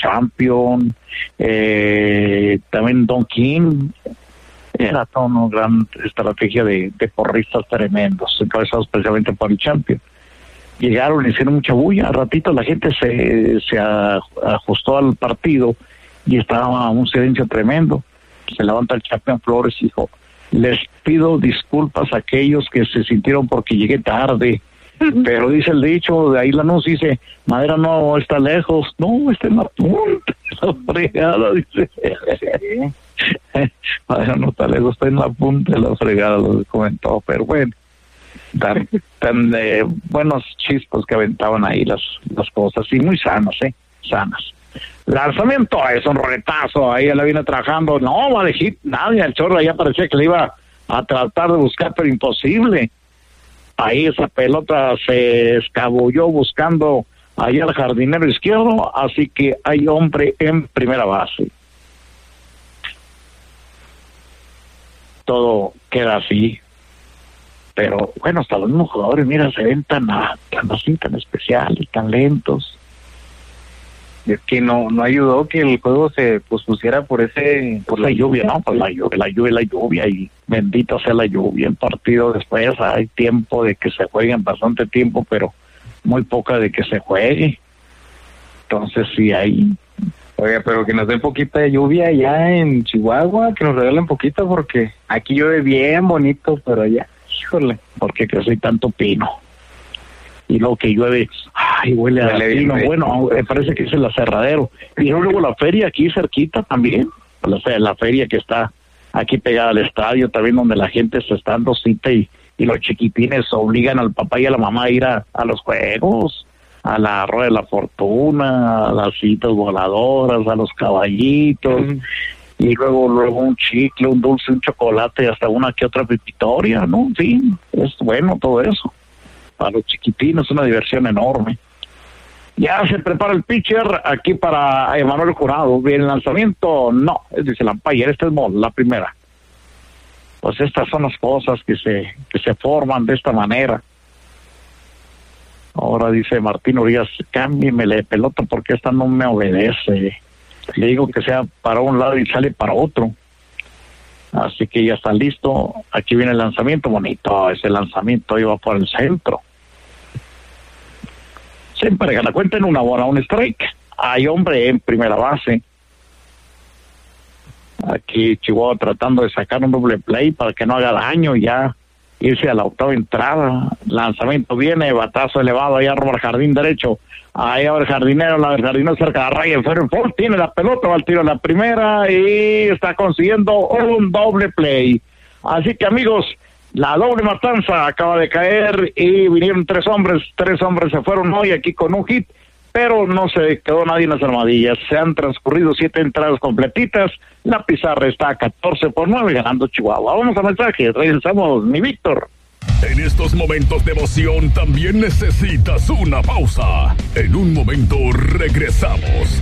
Champion, también Don King. Era toda una gran estrategia de porristas tremendos, encabezados especialmente por el Champion. Llegaron, hicieron mucha bulla, al ratito la gente se ajustó al partido y estaba un silencio tremendo. Se levanta el Champion Flores y dijo: les pido disculpas a aquellos que se sintieron porque llegué tarde, pero dice el dicho, de ahí la nos dice, Madera no está lejos, no, está en la punta, la fregada, dice. Madera no está lejos, está en la punta de la fregada, lo comentó, pero bueno, tan buenos chispas que aventaban ahí las cosas, y muy sanas, sanas. Lanzamiento, es un roletazo, ahí la viene trabajando, no va de hit, nadie, el Chorro ya parecía que le iba a tratar de buscar, pero imposible. Ahí esa pelota se escabulló buscando ahí al jardinero izquierdo, así que hay hombre en primera base. Todo queda así, pero bueno, hasta los mismos jugadores, mira, se ven tan así, tan especiales, tan lentos. Es que no ayudó que el juego se pospusiera por la lluvia, ¿no? Por la lluvia, y bendita sea la lluvia. El partido después hay tiempo de que se jueguen, bastante tiempo, pero muy poca de que se juegue. Entonces sí hay. Oiga, pero que nos den poquita de lluvia allá en Chihuahua, que nos regalen poquito, porque aquí llueve bien bonito, pero allá, híjole. Porque que soy tanto pino. Y luego que llueve, ay, huele a pino. Bueno, parece que es el aserradero. Y luego la feria aquí cerquita también, la feria que está aquí pegada al estadio, también donde la gente se está dando cita y los chiquitines obligan al papá y a la mamá a ir a los juegos, a la Rueda de la Fortuna, a las citas voladoras, a los caballitos, y luego un chicle, un dulce, un chocolate, hasta una que otra pipitoria, ¿no? En fin, es bueno todo eso. Para los chiquitinos, una diversión enorme. Ya se prepara el pitcher aquí para Emanuel Jurado. Bien, el lanzamiento, no, dice el umpire, esta es la primera. Pues estas son las cosas que se forman de esta manera. Ahora dice Martín Urias, cámbiemele de pelota porque esta no me obedece. Le digo que sea para un lado y sale para otro. Así que ya está listo. Aquí viene el lanzamiento, bonito. Ese lanzamiento iba por el centro. Se emparega la cuenta en una bola, un strike. Hay hombre en primera base. Aquí Chihuahua tratando de sacar un doble play para que no haga daño, ya irse a la octava entrada. Lanzamiento viene, batazo elevado allá rumbo al jardín derecho. Ahí va el jardinero cerca de la raya, Ford tiene la pelota, va al tiro a la primera y está consiguiendo un doble play. Así que amigos, la doble matanza acaba de caer y vinieron tres hombres se fueron hoy aquí con un hit, pero no se quedó nadie en las armadillas. Se han transcurrido 7 entradas completitas, la pizarra está a 14-9 ganando Chihuahua. Vamos a mensajes, regresamos, mi Víctor. En estos momentos de emoción también necesitas una pausa. En un momento regresamos.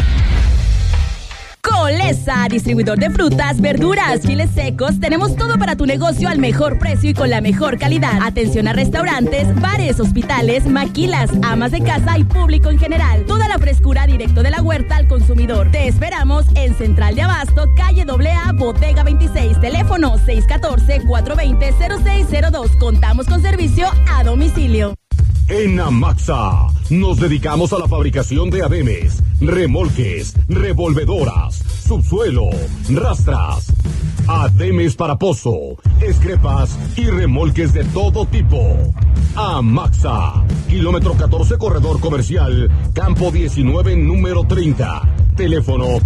Colesa, distribuidor de frutas, verduras, chiles secos, tenemos todo para tu negocio al mejor precio y con la mejor calidad. Atención a restaurantes, bares, hospitales, maquilas, amas de casa y público en general. Toda la frescura directo de la huerta al consumidor. Te esperamos en Central de Abasto, calle AA, Bodega 26, teléfono 614-420-0602. Contamos con servicio a domicilio. En Amaxa nos dedicamos a la fabricación de ademes, remolques, revolvedoras, subsuelo, rastras, ademes para pozo, escrepas y remolques de todo tipo. Amaxa, kilómetro 14, corredor comercial, campo 19, número 30. Teléfono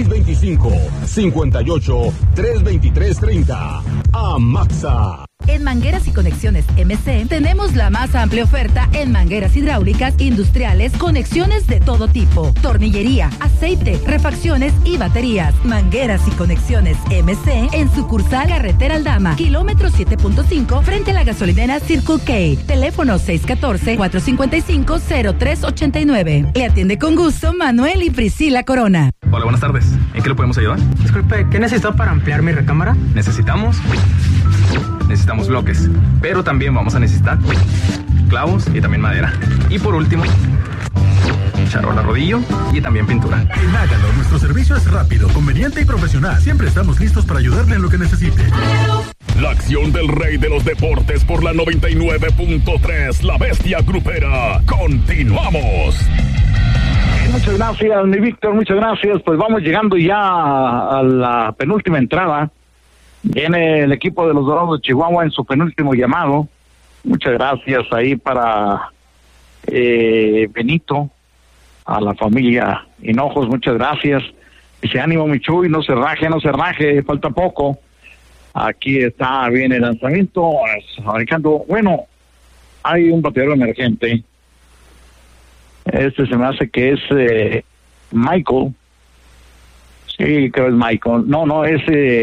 625-58-323-30. Amaxa. En Mangueras y Conexiones MC tenemos la más amplia oferta en mangueras hidráulicas, industriales, conexiones de todo tipo, tornillería, aceite, refacciones y baterías. Mangueras y Conexiones MC en sucursal Carretera Aldama, kilómetro 7.5 frente a la gasolinera Circle K. Teléfono 614-455-0389. Le atiende con gusto Manuel y Priscila Corona. Hola, buenas tardes. ¿En qué le podemos ayudar? Disculpe, ¿qué necesito para ampliar mi recámara? Necesitamos bloques, pero también vamos a necesitar clavos y también madera. Y por último, charola rodillo y también pintura. En Hágalo, nuestro servicio es rápido, conveniente y profesional. Siempre estamos listos para ayudarle en lo que necesite. La acción del rey de los deportes por la 99.3, La Bestia Grupera. Continuamos. Muchas gracias, mi Víctor, muchas gracias. Pues vamos llegando ya a la penúltima entrada. Viene el equipo de los Dorados de Chihuahua en su penúltimo llamado. Muchas gracias ahí para Benito, a la familia Hinojos, muchas gracias. Dice, ánimo mi Chuy, no se raje, falta poco. Aquí está bien el lanzamiento, fabricando. Bueno, hay un bateador emergente. Se me hace que es Michael. Sí, creo es Michael. No, es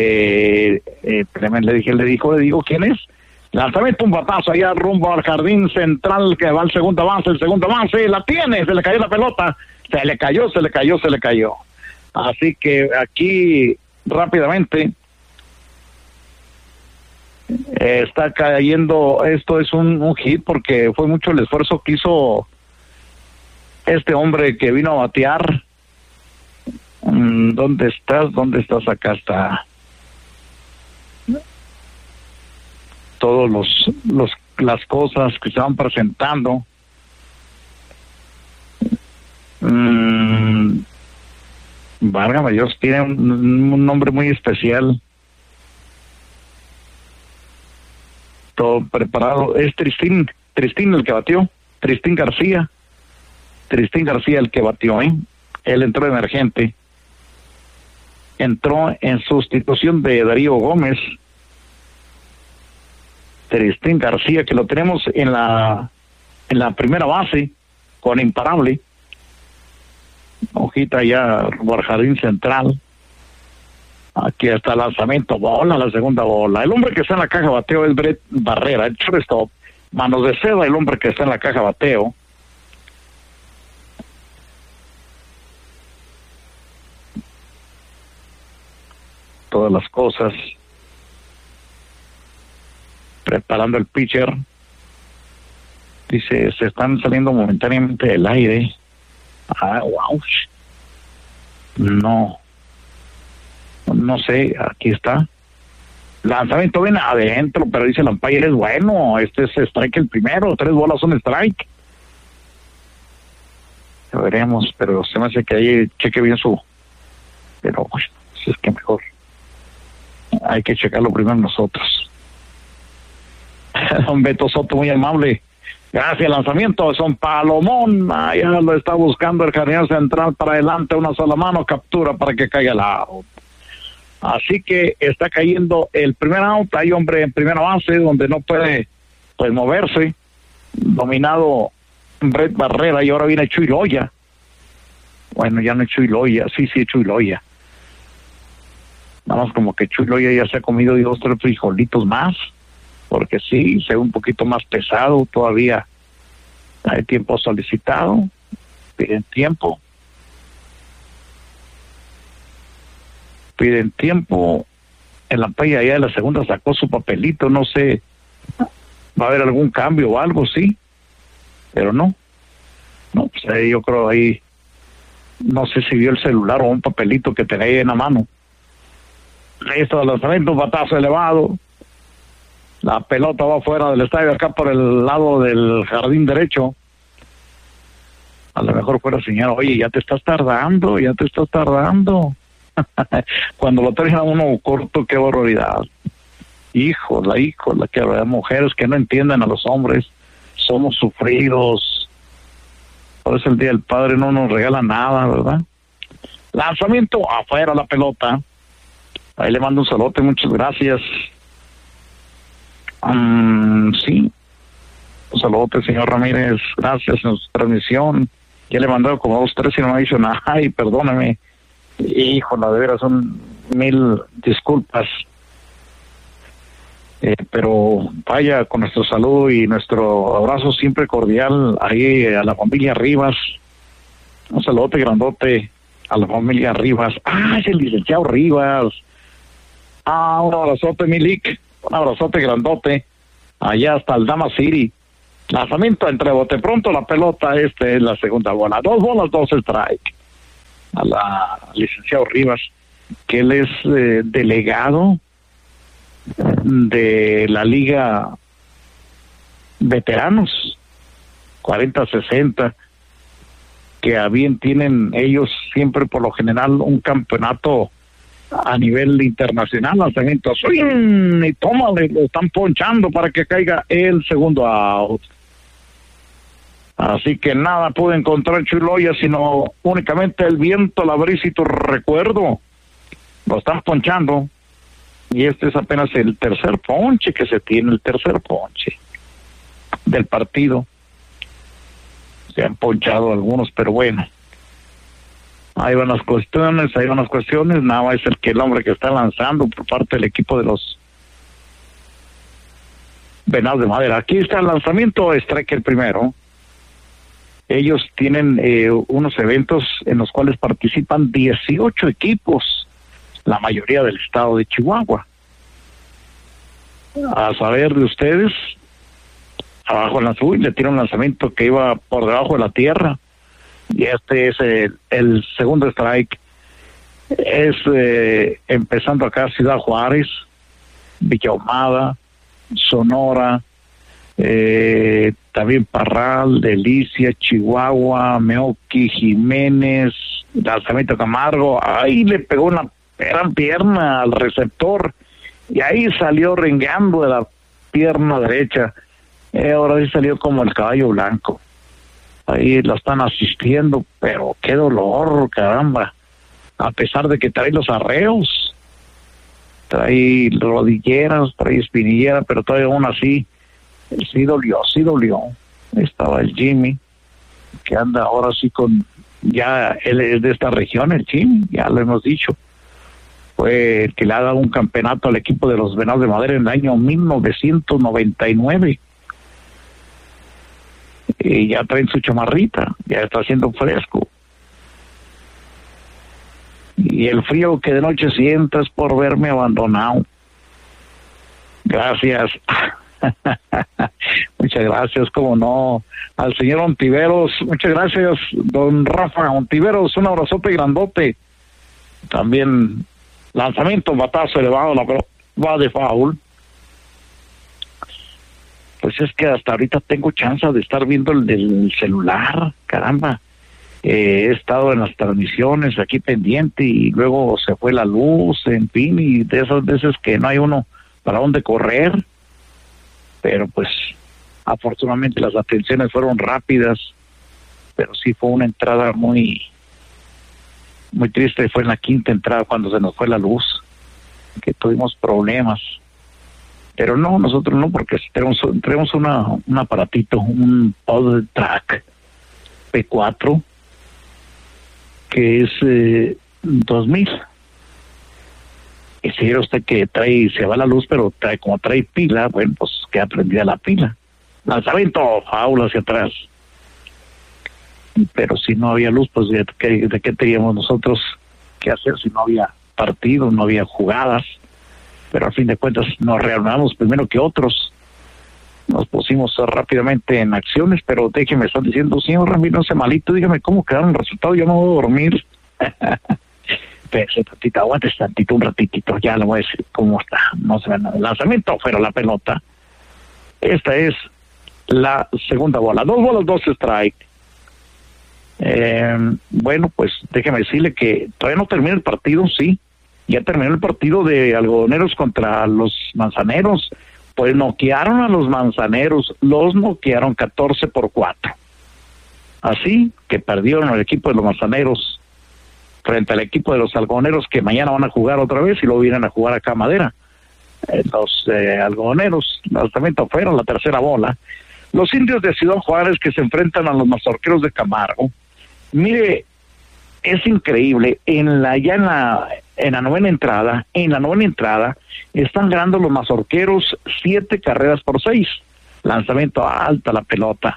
le digo quién es. Lanzamiento, un batazo allá rumbo al jardín central que va al segundo avance, la tiene, se le cayó la pelota, se le cayó. Así que aquí rápidamente está cayendo, esto es un hit porque fue mucho el esfuerzo que hizo este hombre que vino a batear. ¿Dónde estás? Acá está. Todos las cosas que se van presentando. Válgame Dios, tiene un nombre muy especial. Todo preparado. Es Tristín el que batió. Tristín García el que batió, Él entró emergente. Entró en sustitución de Darío Gómez. Tristín García, que lo tenemos en la primera base con imparable. Hojita ya por jardín central. Aquí está el lanzamiento, bola, la segunda bola. El hombre que está en la caja bateo es Brett Barrera, el shortstop. Manos de seda, el hombre que está en la caja bateo. Todas las cosas. Preparando el pitcher. Dice, se están saliendo momentáneamente del aire. Wow. No sé, aquí está. Lanzamiento bien adentro, pero dice el umpire, es bueno. Este es strike el primero, 3 bolas son strike. Ya veremos, pero se me hace que ahí cheque bien pero bueno, es que mejor hay que checarlo primero nosotros. Don Beto Soto, muy amable. Gracias, lanzamiento, es un palomón. Allá lo está buscando el jardinero central para adelante, una sola mano, captura para que caiga el out. Así que está cayendo el primer out. Hay hombre en primera base donde no puede pues moverse. Dominado Brett Barrera y ahora viene Chuy Loya. Bueno, ya no es Chuy Loya, sí, Chuy Loya. Nada más como que Chuy Loya ya se ha comido 2 o 3 frijolitos más. Porque sí, se ve un poquito más pesado todavía. Hay tiempo solicitado, piden tiempo. El umpire allá de la segunda sacó su papelito, no sé, va a haber algún cambio o algo, sí, pero no, pues yo creo ahí, no sé si vio el celular o un papelito que tenía ahí en la mano. Listo, el lanzamiento, batazo elevado. La pelota va fuera del estadio, acá por el lado del jardín derecho. A lo mejor fuera señora, oye, ya te estás tardando. Cuando lo traen a uno corto, qué barbaridad. Híjola, que habrá mujeres que no entienden a los hombres. Somos sufridos. Por eso el Día del Padre no nos regala nada, ¿verdad? Lanzamiento, afuera la pelota. Ahí le mando un saludo, muchas gracias. Sí, un saludo, señor Ramírez, gracias en su transmisión. Ya le he mandado como 2, 3 y no me ha dicho nada. Ay, perdóname, híjole, de veras son 1000 disculpas. Pero vaya con nuestro saludo y nuestro abrazo siempre cordial ahí a la familia Rivas. Un saludote grandote a la familia Rivas. Es el licenciado Rivas. Un abrazote, Milik. Un abrazote grandote, allá hasta el Dama City. Lanzamiento entre bote pronto, la pelota, es la segunda bola. 2 bolas, 2 strike. A la licenciado Rivas, que él es delegado de la Liga Veteranos 40-60, que a bien tienen ellos siempre por lo general un campeonato a nivel internacional. Lanzamiento swing y tómale, lo están ponchando para que caiga el segundo out. Así que nada pude encontrar Chuloya, sino únicamente el viento, la brisa y tu recuerdo. Lo están ponchando. Y este es apenas el tercer ponche que se tiene, el tercer ponche del partido. Se han ponchado algunos, pero bueno. Ahí van las cuestiones, nada más es el hombre que está lanzando por parte del equipo de los Venados de Madera. Aquí está el lanzamiento, strike el primero. Ellos tienen unos eventos en los cuales participan 18 equipos, la mayoría del estado de Chihuahua. A saber de ustedes, abajo en la azul le tira un lanzamiento que iba por debajo de la tierra, y este es el segundo strike. Es empezando acá Ciudad Juárez, Villa Ahumada, Sonora, también Parral, Delicia, Chihuahua, Meoqui, Jiménez, lanzamiento Camargo. Ahí le pegó una gran pierna al receptor y ahí salió rengueando de la pierna derecha. Ahora sí salió como el caballo blanco. Ahí lo están asistiendo, pero qué dolor, caramba. A pesar de que trae los arreos, trae rodilleras, trae espinillera, pero todavía aún así sí dolió. Estaba el Jimmy, que anda ahora sí con, ya él es de esta región, el Jimmy, ya lo hemos dicho. Fue el que le ha dado un campeonato al equipo de los Venados de Madera en el año 1999. Y ya traen su chamarrita, ya está haciendo fresco. Y el frío que de noche sientas por verme abandonado. Gracias. Muchas gracias, como no, al señor Ontiveros. Muchas gracias, don Rafa Ontiveros, un abrazote grandote. También lanzamiento, batazo elevado, la pelota va de foul. Pues es que hasta ahorita tengo chance de estar viendo el del celular, caramba. He estado en las transmisiones aquí pendiente y luego se fue la luz, en fin, y de esas veces que no hay uno para dónde correr. Pero pues afortunadamente las atenciones fueron rápidas, pero sí fue una entrada muy triste. Fue en la quinta entrada cuando se nos fue la luz que tuvimos problemas, pero no, nosotros no, porque tenemos un aparatito, un Pod Track P4 que es 2000. Y si era usted que se va la luz, pero trae pila, bueno, pues queda prendida la pila. Lanzamiento, faula hacia atrás. Pero si no había luz, pues ¿de qué teníamos nosotros que hacer si no había partido, no había jugadas? Pero a fin de cuentas nos reanudamos primero que otros. Nos pusimos rápidamente en acciones, pero déjeme, están diciendo, señor Ramiro, no sea malito, dígame cómo quedaron los resultados, yo no voy a dormir. Aguantes tantito, un ratitito, ya le voy a decir cómo está. No se ve nada. Lanzamiento fuera la pelota. Esta es la segunda bola. 2 bolas, 2 strike. Bueno, pues déjeme decirle que todavía no termina el partido, sí. Ya terminó el partido de Algodoneros contra los Manzaneros. Pues noquearon a los Manzaneros, los noquearon 14-4. Así que perdieron el equipo de los Manzaneros frente al equipo de los Algodoneros, que mañana van a jugar otra vez y luego vienen a jugar acá a Madera. Los Algodoneros, lanzamiento afuera, la tercera bola. Los Indios de Ciudad Juárez que se enfrentan a los Mazorqueros de Camargo. Mire, es increíble, en la novena entrada, están ganando los Mazorqueros 7 carreras por 6. Lanzamiento alta la pelota.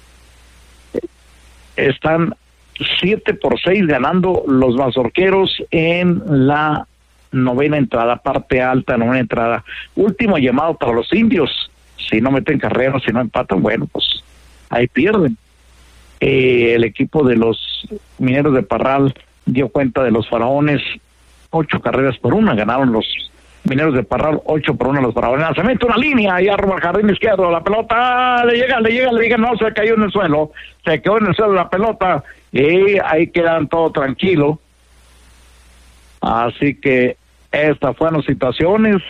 Están 7-6 ganando los Mazorqueros en la novena entrada, parte alta, novena entrada. Último llamado para los Indios. Si no meten carreras, si no empatan, bueno, pues ahí pierden. El equipo de los Mineros de Parral dio cuenta de los Faraones, 8-1, ganaron los Mineros de Parral, 8-1 los Faraones. Se mete una línea y arroba al jardín izquierdo, la pelota le llega, no, se cayó en el suelo, se quedó en el suelo la pelota, y ahí quedan todo tranquilo. Así que estas fueron situaciones.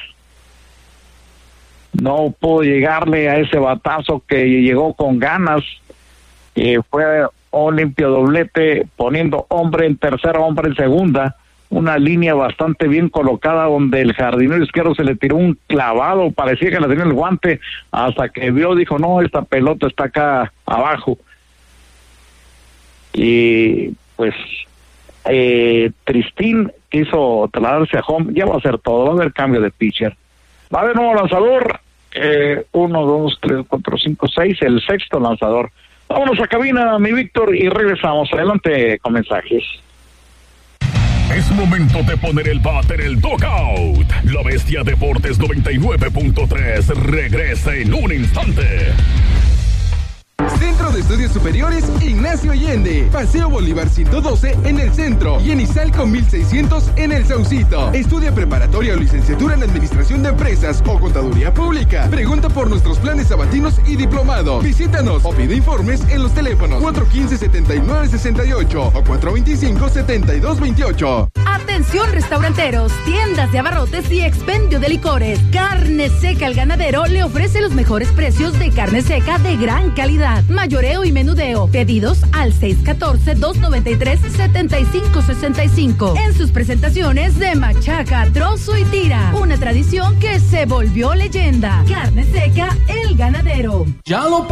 No pudo llegarle a ese batazo que llegó con ganas, fue un limpio doblete, poniendo hombre en tercera, hombre en segunda, una línea bastante bien colocada donde el jardinero izquierdo se le tiró un clavado, parecía que le tenía el guante, hasta que vio, dijo, no, esta pelota está acá abajo. Y pues Tristín quiso trasladarse a home, ya va a hacer todo, va a haber cambio de pitcher. Va de nuevo lanzador, 1, 2, 3, 4, 5, 6, el sexto lanzador. Vámonos a cabina, mi Víctor, y regresamos. Adelante con mensajes. Es momento de poner el bat en el dugout. La Bestia Deportes 99.3 regresa en un instante. Centro de Estudios Superiores Ignacio Allende, Paseo Bolívar 112 en el centro y en Izalco 1600 en el Saucito. Estudia preparatoria o licenciatura en Administración de Empresas o Contaduría Pública. Pregunta por nuestros planes sabatinos y diplomado. Visítanos o pide informes en los teléfonos 415-7968 o 425-7228. Atención restauranteros, tiendas de abarrotes y expendio de licores. Carne Seca El Ganadero le ofrece los mejores precios de carne seca de gran calidad. Mayoreo y menudeo. Pedidos al 614-293-7565. En sus presentaciones de machaca, trozo y tira. Una tradición que se volvió leyenda. Carne Seca El Ganadero. Ya lo